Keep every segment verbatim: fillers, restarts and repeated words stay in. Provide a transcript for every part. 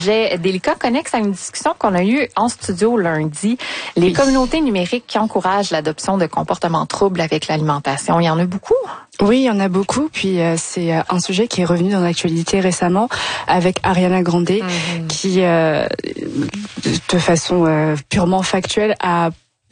Sujet délicat connexe à une discussion qu'on a eue en studio lundi. Les oui. communautés numériques qui encouragent l'adoption de comportements troubles avec l'alimentation. Il y en a beaucoup? Oui, il y en a beaucoup. Puis euh, c'est un sujet qui est revenu dans l'actualité récemment avec Ariana Grande, mm-hmm. qui, euh, de façon euh, purement factuelle, a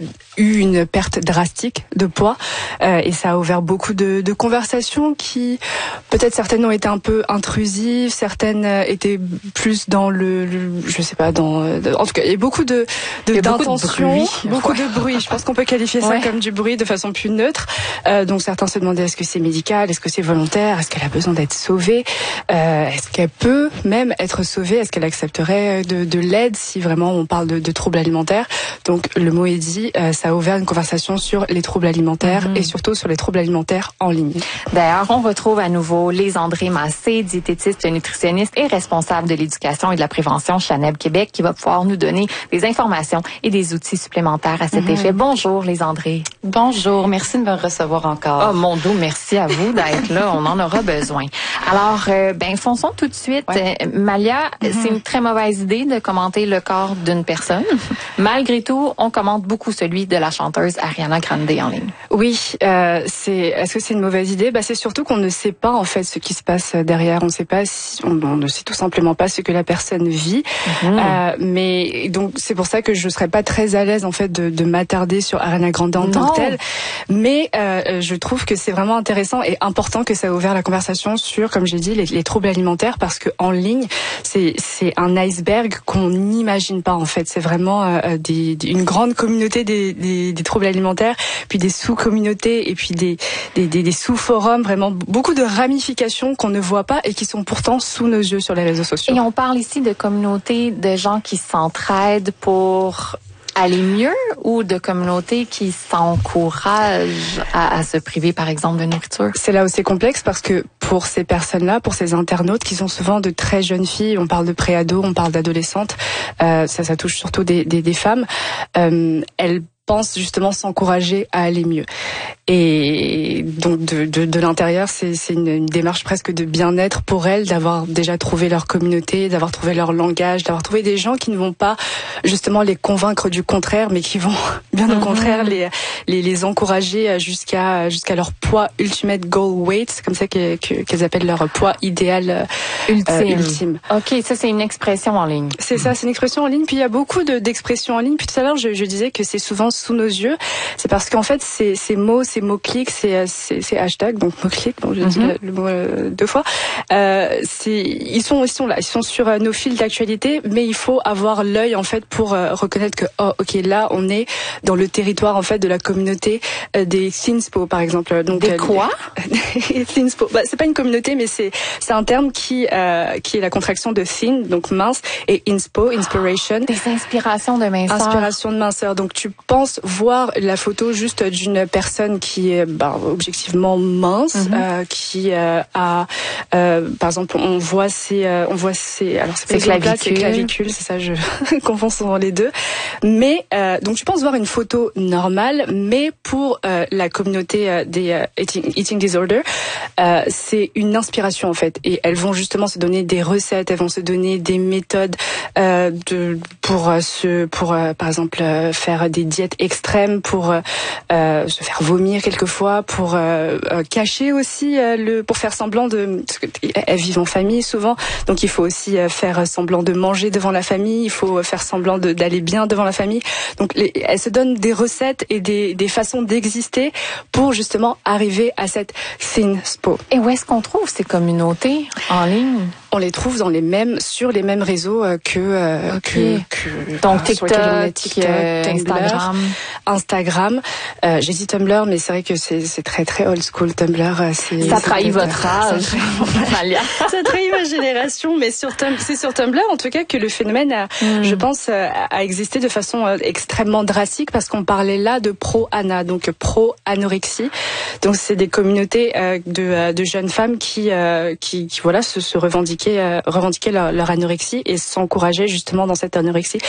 eu une perte drastique de poids euh, et ça a ouvert beaucoup de, de conversations qui peut-être certaines ont été un peu intrusives, certaines étaient plus dans le, le je sais pas dans de, en tout cas il y a beaucoup de, de d'intentions, beaucoup, de, beaucoup ouais. de bruit. Je pense qu'on peut qualifier ça ouais. comme du bruit de façon plus neutre. Euh, donc certains se demandaient est-ce que c'est médical, est-ce que c'est volontaire, est-ce qu'elle a besoin d'être sauvée, euh, est-ce qu'elle peut même être sauvée, est-ce qu'elle accepterait de, de l'aide si vraiment on parle de, de troubles alimentaires. Donc le mot est dit. Euh, ça a ouvert une conversation sur les troubles alimentaires mmh. et surtout sur les troubles alimentaires en ligne. D'ailleurs, on retrouve à nouveau Lise-André Massé, diététiste, nutritionniste et responsable de l'éducation et de la prévention chez Aneb Québec, qui va pouvoir nous donner des informations et des outils supplémentaires à cet mmh. effet. Bonjour Lise-André. Bonjour, merci de me recevoir encore. Oh mon dos, merci à vous d'être là, on en aura besoin. Alors, euh, ben fonçons tout de suite. Ouais. Euh, Malia, mmh. c'est une très mauvaise idée de commenter le corps d'une personne. Malgré tout, on commente beaucoup celui de la chanteuse Ariana Grande en ligne. Oui, euh, c'est. Est-ce que c'est une mauvaise idée? Bah, c'est surtout qu'on ne sait pas en fait ce qui se passe derrière. On ne sait pas si, on, on ne sait tout simplement pas ce que la personne vit. Mmh. Euh, mais donc c'est pour ça que je serais pas très à l'aise en fait de, de m'attarder sur Ariana Grande en non. tant que telle. Mais euh, je trouve que c'est vraiment intéressant et important que ça ait ouvert la conversation sur, comme j'ai dit, les, les troubles alimentaires parce que en ligne, c'est c'est un iceberg qu'on n'imagine pas en fait. C'est vraiment euh, des, des, une grande communauté des Des, des troubles alimentaires, puis des sous-communautés et puis des, des, des, des sous-forums, vraiment beaucoup de ramifications qu'on ne voit pas et qui sont pourtant sous nos yeux sur les réseaux sociaux. Et on parle ici de communautés de gens qui s'entraident pour aller mieux ou de communautés qui s'encouragent à, à se priver, par exemple, de nourriture? C'est là où c'est complexe parce que pour ces personnes-là, pour ces internautes qui sont souvent de très jeunes filles, on parle de pré-ados, on parle d'adolescentes, euh, ça, ça touche surtout des, des, des femmes, euh, elles pensent justement s'encourager à aller mieux. Et donc de, de, de l'intérieur, c'est, c'est une, une démarche presque de bien-être pour elles, d'avoir déjà trouvé leur communauté, d'avoir trouvé leur langage, d'avoir trouvé des gens qui ne vont pas justement les convaincre du contraire, mais qui vont bien mm-hmm. au contraire les, les, les encourager jusqu'à, jusqu'à leur poids ultimate goal weight, c'est comme ça que, que, qu'elles appellent leur poids idéal ultime. Euh, ultime. Ok, ça c'est une expression en ligne. C'est ça, c'est une expression en ligne. Puis il y a beaucoup de, d'expressions en ligne. Puis tout à l'heure, je, je disais que c'est souvent sous nos yeux. C'est parce qu'en fait, ces, ces mots, ces mots-clics, ces, ces, ces hashtags, donc mots-clics, bon, je dis mm-hmm. le, le mot euh, deux fois, euh, c'est, ils sont, ils sont là, ils sont sur euh, nos fils d'actualité, mais il faut avoir l'œil, en fait, pour euh, reconnaître que, oh, ok, là, on est dans le territoire, en fait, de la communauté euh, des thinspo, par exemple. Donc, des quoi? Des thinspo. Bah, c'est pas une communauté, mais c'est, c'est un terme qui, euh, qui est la contraction de thin, donc mince, et inspo, inspiration. Des inspirations de minceur. Inspiration de minceur. Donc, tu penses voir la photo juste d'une personne qui est bah, objectivement mince, mm-hmm. euh, qui euh, a, euh, par exemple, on voit ses, euh, on voit ses, alors c'est pas clavicules, c'est clavicules, c'est ça, je confonds souvent les deux. Mais euh, donc tu penses voir une photo normale, mais pour euh, la communauté euh, des euh, eating, eating disorder, euh, c'est une inspiration en fait, et elles vont justement se donner des recettes, elles vont se donner des méthodes euh, de pour euh, se, pour euh, par exemple euh, faire des diètes extrêmes, pour euh, euh, se faire vomir quelquefois, pour euh, euh, cacher aussi euh, le, pour faire semblant de, parce qu'elles vivent en famille souvent, donc il faut aussi euh, faire semblant de manger devant la famille, il faut faire semblant de, d'aller bien devant la famille. Donc les, elles se donnent des recettes et des, des façons d'exister pour justement arriver à cette thinspo. Et où est-ce qu'on trouve ces communautés en ligne? On les trouve dans les mêmes, sur les mêmes réseaux que, euh, okay. que, que donc TikTok, on TikTok euh, Instagram, Instagram. Euh, j'ai dit Tumblr, mais c'est vrai que c'est, c'est très très old school. Tumblr, c'est ça trahit votre âge. Ça trahit ma génération, mais sur Tum- c'est sur Tumblr en tout cas que le phénomène, a, mm. je pense, a, a existé de façon euh, extrêmement drastique parce qu'on parlait là de pro-ana, donc pro-anorexie. Donc c'est des communautés euh, de, de jeunes femmes qui, euh, qui, qui voilà, se, se revendiquent revendiquaient, euh, revendiquaient leur, leur anorexie et s'encourageaient justement dans cette anorexie.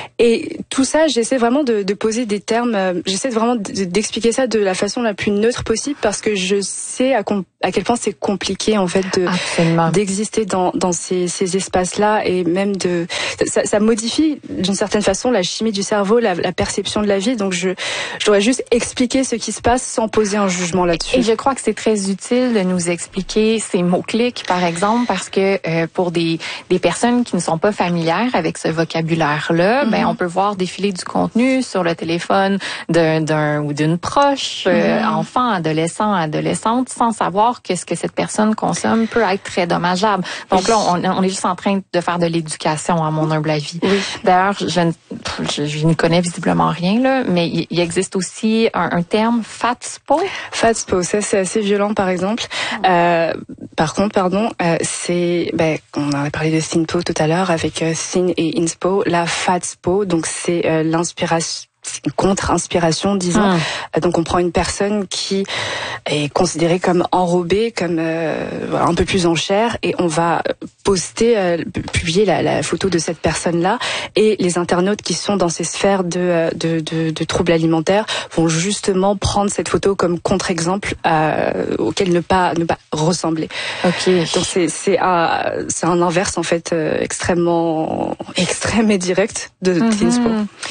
Et tout ça, j'essaie vraiment de, de poser des termes, euh, j'essaie vraiment d'expliquer ça de la façon la plus neutre possible parce que je sais à, à quel point c'est compliqué en fait de d'exister dans dans ces, ces espaces-là et même de ça, ça modifie d'une certaine façon la chimie du cerveau, la, la perception de la vie. Donc je je dois juste expliquer ce qui se passe sans poser un jugement là-dessus. Et je crois que c'est très utile de nous expliquer ces mots-clics par exemple parce que euh, pour des des personnes qui ne sont pas familières avec ce vocabulaire-là, mm-hmm. ben on peut voir défiler du contenu sur le téléphone d'un d'un ou d'une proche, mm-hmm. euh, enfant, adolescent, adolescente, sans savoir que ce que cette personne consomme peut être très dommageable. Donc là, on, on est juste en train de faire de l'éducation, à mon humble avis. Oui. D'ailleurs, je ne, je, je ne connais visiblement rien, là, mais il, il existe aussi un, un terme fatspo. Fatspo, ça c'est assez violent, par exemple. Euh, par contre, pardon, euh, c'est, ben, on en a parlé de Thinpo tout à l'heure avec euh, Thin et Inspo. La Fatspo, donc c'est euh, l'inspiration. C'est une contre-inspiration, disons. Hum. Donc on prend une personne qui est considérée comme enrobée, comme euh, un peu plus en chair, et on va poster, euh, publier la, la photo de cette personne-là. Et les internautes qui sont dans ces sphères de, de, de, de troubles alimentaires vont justement prendre cette photo comme contre-exemple euh, auquel ne pas ne pas ressembler. Ok. Donc c'est c'est un c'est un inverse en fait euh, extrêmement extrême et direct de mm-hmm. Thinspo.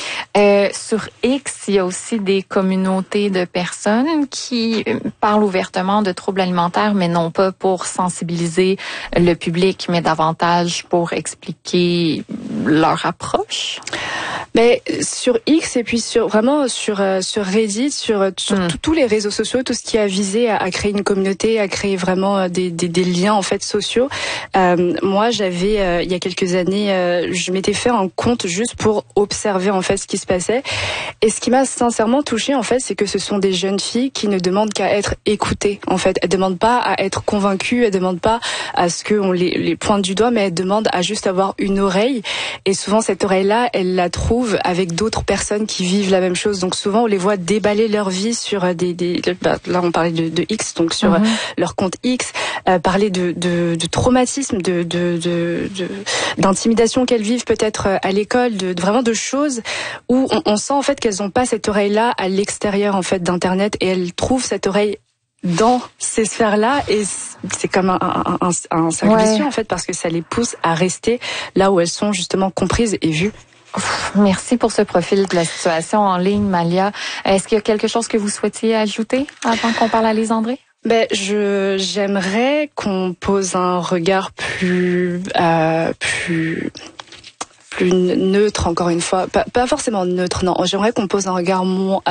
Euh, sur X, il y a aussi des communautés de personnes qui parlent ouvertement de troubles alimentaires, mais non pas pour sensibiliser le public, mais davantage pour expliquer leur approche. Mais sur X et puis sur vraiment sur euh, sur Reddit, sur, sur mm. tous les réseaux sociaux, tout ce qui a visé à, à créer une communauté, à créer vraiment des des, des liens en fait sociaux. Euh, moi, j'avais euh, il y a quelques années, euh, je m'étais fait un compte juste pour observer en fait ce qui se passait. Et ce qui m'a sincèrement touchée en fait, c'est que ce sont des jeunes filles qui ne demandent qu'à être écoutées. En fait, elles demandent pas à être convaincues, elles demandent pas à ce qu'on les les pointe du doigt, mais elles demandent à juste avoir une oreille. Et souvent cette oreille-là, elles la trouvent avec d'autres personnes qui vivent la même chose. Donc souvent on les voit déballer leur vie sur des, des là on parlait de, de X, donc sur mm-hmm. leur compte X, euh, parler de, de, de traumatisme, de, de, de, de d'intimidation qu'elles vivent peut-être à l'école, de, de vraiment de choses où on, on sent en fait qu'elles n'ont pas cette oreille-là à l'extérieur en fait d'internet et elles trouvent cette oreille dans ces sphères-là et c'est comme un, un, un, un cercle ouais. vicieux en fait parce que ça les pousse à rester là où elles sont justement comprises et vues. Merci pour ce profil de la situation en ligne, Malia. Est-ce qu'il y a quelque chose que vous souhaitiez ajouter avant qu'on parle à Lise André? Ben, je j'aimerais qu'on pose un regard plus euh, plus plus neutre encore une fois, pas, pas forcément neutre, non. J'aimerais qu'on pose un regard moins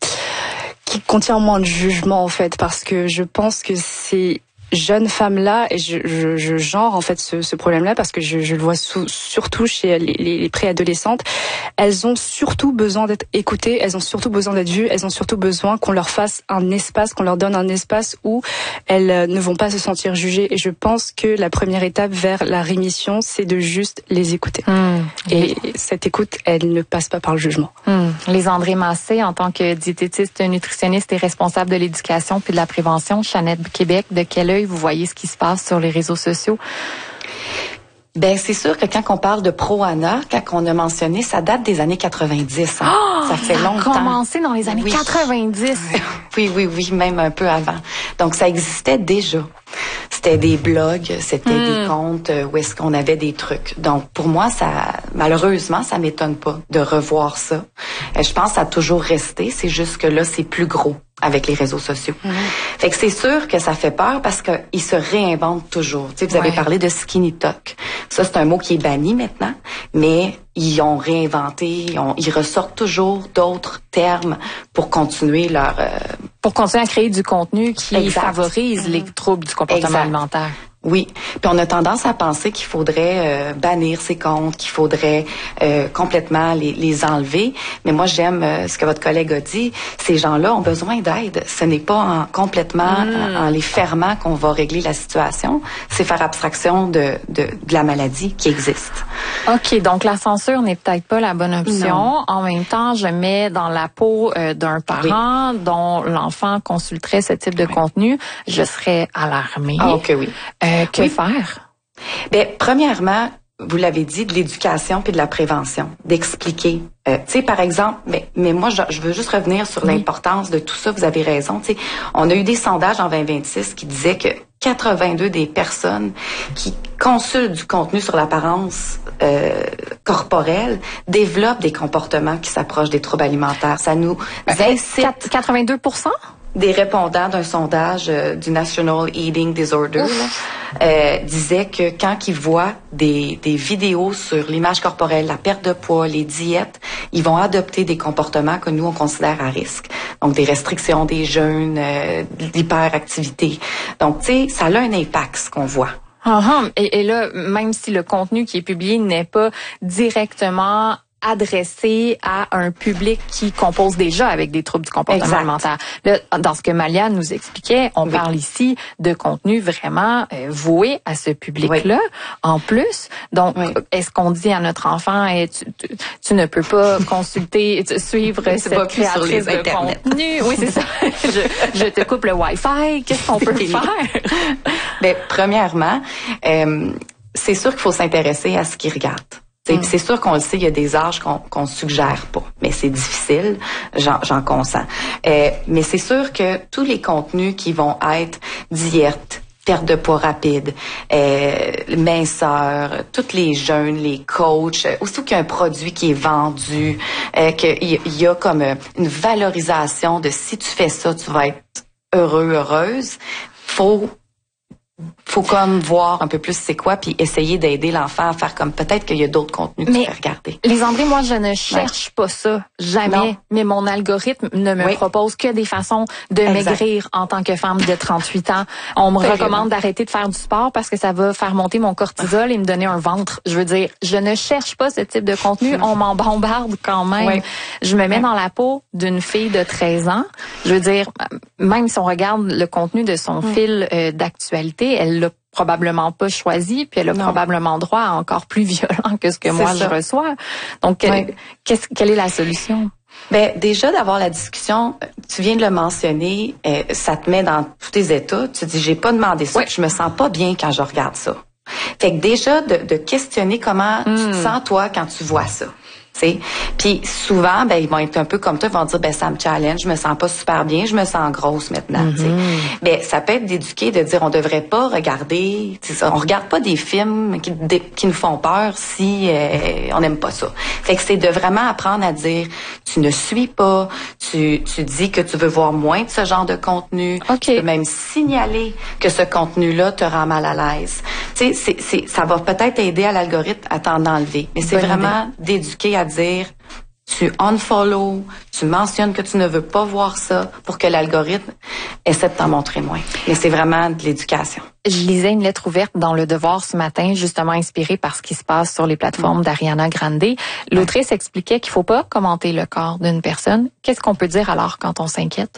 qui contient moins de jugement en fait, parce que je pense que c'est jeunes femmes-là, et je, je, je genre en fait ce, ce problème-là parce que je, je le vois sous, surtout chez les, les, les préadolescentes, elles ont surtout besoin d'être écoutées, elles ont surtout besoin d'être vues, elles ont surtout besoin qu'on leur fasse un espace, qu'on leur donne un espace où elles ne vont pas se sentir jugées. Et je pense que la première étape vers la rémission, c'est de juste les écouter. Mmh. Et oui. Cette écoute, elle ne passe pas par le jugement. Mmh. Lise André Massé, en tant que diététiste, nutritionniste et responsable de l'éducation puis de la prévention, Chanette Québec, de quel œil vous voyez ce qui se passe sur les réseaux sociaux? Ben c'est sûr que quand on parle de Pro-Ana, quand on a mentionné, ça date des années quatre-vingt-dix. Hein. Oh, ça fait ça longtemps. Ça a commencé dans les années oui. quatre-vingt-dix. Oui, oui, oui, même un peu avant. Donc ça existait déjà. C'était des blogs, c'était mm. des comptes où est-ce qu'on avait des trucs. Donc pour moi, ça, malheureusement, ça m'étonne pas de revoir ça. Je pense que ça a toujours resté. C'est juste que là, c'est plus gros avec les réseaux sociaux. Mm. Fait que c'est sûr que ça fait peur parce qu'ils se réinventent toujours. Tu sais, vous ouais. avez parlé de skinny talk. Ça, c'est un mot qui est banni maintenant, mais ils ont réinventé, ils, ont, ils ressortent toujours d'autres termes pour continuer leur... Euh... Pour continuer à créer du contenu qui exact. Favorise mm. les troubles du comportement exact. Alimentaire. Oui, puis on a tendance à penser qu'il faudrait euh, bannir ces comptes, qu'il faudrait euh, complètement les, les enlever. Mais moi, j'aime euh, ce que votre collègue a dit. Ces gens-là ont besoin d'aide. Ce n'est pas en, complètement mm. en, en les fermant qu'on va régler la situation. C'est faire abstraction de, de, de la maladie qui existe. OK, donc la censure n'est peut-être pas la bonne option. Non. En même temps, je mets dans la peau euh, d'un parent oui. dont l'enfant consulterait ce type de oui. contenu. Je serais alarmée. Ah, OK, oui. Euh, que oui. faire? Bien, premièrement, vous l'avez dit, de l'éducation puis de la prévention, d'expliquer. Euh, tu sais, par exemple, mais, mais moi, je, je veux juste revenir sur oui. l'importance de tout ça. Vous avez raison. Tu sais, on a eu des sondages en vingt vingt-six qui disaient que quatre-vingt-deux des personnes qui consultent du contenu sur l'apparence euh, corporelle développent des comportements qui s'approchent des troubles alimentaires. Ça nous incite... quatre-vingt-deux pour cent des répondants d'un sondage euh, du National Eating Disorder là, euh, disaient que quand ils voient des, des vidéos sur l'image corporelle, la perte de poids, les diètes, ils vont adopter des comportements que nous, on considère à risque. Donc, des restrictions, des jeûnes, euh, l'hyperactivité. Donc, tu sais, ça a un impact, ce qu'on voit. Uh-huh. Et, et là, même si le contenu qui est publié n'est pas directement adressé à un public qui compose déjà avec des troubles du comportement exact. alimentaire. Là, dans ce que Malia nous expliquait, on oui. parle ici de contenu vraiment euh, voué à ce public-là. Oui. En plus, donc, oui. est-ce qu'on dit à notre enfant, hey, tu, tu, tu ne peux pas consulter, suivre cette créatrice de contenu? Oui, c'est ça. je, je te coupe le Wi-Fi. Qu'est-ce qu'on peut faire? Ben, premièrement, euh, c'est sûr qu'il faut s'intéresser à ce qu'ils regardent. C'est, mm. c'est sûr qu'on le sait, il y a des âges qu'on qu'on suggère pas, mais c'est difficile, j'en, j'en consens. Euh, mais c'est sûr que tous les contenus qui vont être diète, perte de poids rapide, euh, minceur, tous les jeûnes, les coachs, aussitôt qu'il y a un produit qui est vendu, euh, qu'il y, y a comme une valorisation de si tu fais ça, tu vas être heureux, heureuse, faut faut comme voir un peu plus c'est quoi puis essayer d'aider l'enfant à faire comme peut-être qu'il y a d'autres contenus que tu peux regarder. Les André, moi je ne cherche ouais. pas ça jamais, non. mais mon algorithme ne me oui. propose que des façons de exact. maigrir en tant que femme de trente-huit ans. On me Terrible. recommande d'arrêter de faire du sport parce que ça va faire monter mon cortisol et me donner un ventre. Je veux dire, je ne cherche pas ce type de contenu, on m'en bombarde quand même. Oui. Je me mets oui. dans la peau d'une fille de treize ans. Je veux dire, même si on regarde le contenu de son oui. fil euh, d'actualité, elle l'a probablement pas choisi, puis elle a non. probablement droit à encore plus violent que ce que C'est moi ça. je reçois. Donc, oui. qu'est-ce, quelle est la solution? Ben déjà d'avoir la discussion, tu viens de le mentionner, euh, ça te met dans tous tes états. Tu dis j'ai pas demandé ça, oui. je me sens pas bien quand je regarde ça. Fait que déjà de, de questionner comment mm. tu te sens toi quand tu vois ça. T'sais. Puis souvent, ben ils vont être un peu comme toi, ils vont dire ben ça me challenge, je me sens pas super bien, je me sens grosse maintenant. Mm-hmm. Ben ça peut être d'éduquer, de dire on devrait pas regarder, ça, on regarde pas des films qui, des, qui nous font peur si euh, on n'aime pas ça. Fait que c'est de vraiment apprendre à dire tu ne suis pas, tu tu dis que tu veux voir moins de ce genre de contenu, okay. tu peux même signaler que ce contenu-là te rend mal à l'aise. Tu sais, c'est, c'est ça va peut-être aider à l'algorithme à t'en enlever, mais c'est Bonne vraiment idée. d'éduquer à dire tu unfollow, tu mentionnes que tu ne veux pas voir ça pour que l'algorithme essaie de t'en montrer moins. Mais c'est vraiment de l'éducation. Je lisais une lettre ouverte dans Le Devoir ce matin, justement inspirée par ce qui se passe sur les plateformes mmh. d'Ariana Grande. L'autrice ouais. expliquait qu'il faut pas commenter le corps d'une personne. Qu'est-ce qu'on peut dire alors quand on s'inquiète?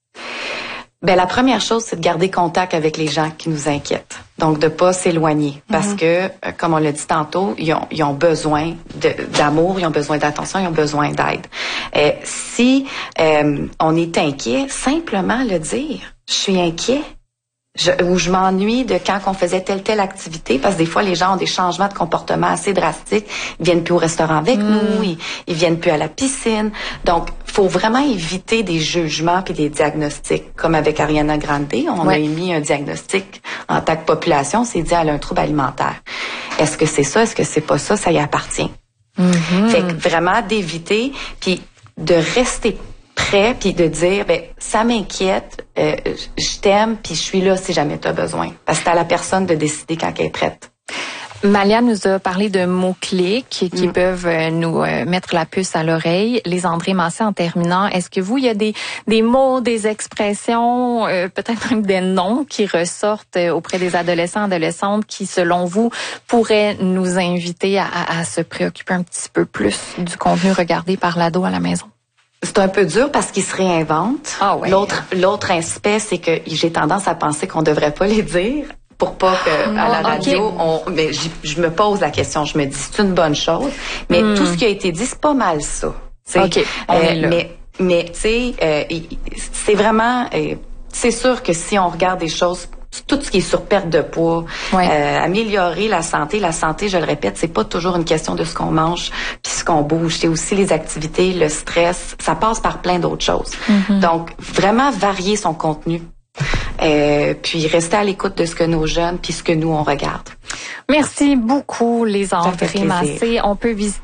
Ben la première chose, c'est de garder contact avec les gens qui nous inquiètent. Donc de pas s'éloigner parce mm-hmm. que, comme on l'a dit tantôt, ils ont, ils ont besoin de, d'amour, ils ont besoin d'attention, ils ont besoin d'aide. Euh, si euh, on est inquiet, simplement le dire. Je suis inquiet. Je, ou je m'ennuie de quand on faisait telle telle activité parce que des fois les gens ont des changements de comportement assez drastiques, ils viennent plus au restaurant avec mm. nous, ils, ils viennent plus à la piscine. Donc faut vraiment éviter des jugements puis des diagnostics comme avec Ariana Grande, on ouais. a émis un diagnostic en tant que population, c'est dit elle a un trouble alimentaire. Est-ce que c'est ça, est-ce que c'est pas ça, ça y appartient. Mm-hmm. Fait que vraiment d'éviter puis de rester prêt puis de dire ben ça m'inquiète, euh, je t'aime puis je suis là si jamais tu as besoin parce que c'est à la personne de décider quand elle est prête. Malia nous a parlé de mots-clés qui, qui mm. peuvent nous euh, mettre la puce à l'oreille. Les André Massé, en terminant, est-ce que vous, il y a des, des mots, des expressions, euh, peut-être même des noms qui ressortent auprès des adolescents, adolescentes qui, selon vous, pourraient nous inviter à, à, à se préoccuper un petit peu plus du contenu regardé par l'ado à la maison? C'est un peu dur parce qu'ils se réinventent. Ah ouais. L'autre, l'autre aspect, c'est que j'ai tendance à penser qu'on devrait pas les dire pour pas que à la radio, okay. on, mais je me pose la question, je me dis c'est une bonne chose, mais mm. tout ce qui a été dit, c'est pas mal ça. Ok. On euh, est là. Mais, mais tu sais, euh, c'est vraiment, euh, c'est sûr que si on regarde des choses tout ce qui est sur perte de poids, ouais. euh, améliorer la santé. La santé, je le répète, c'est pas toujours une question de ce qu'on mange puis ce qu'on bouge. C'est aussi les activités, le stress. Ça passe par plein d'autres choses. Mm-hmm. Donc, vraiment varier son contenu. Euh, puis rester à l'écoute de ce que nos jeunes puis ce que nous, on regarde. Merci beaucoup, les André Massé. On peut visiter